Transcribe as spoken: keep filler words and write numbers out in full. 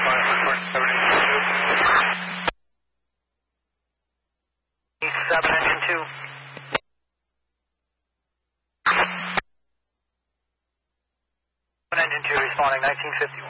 seven, engine two. Engine two responding nineteen fifty-one.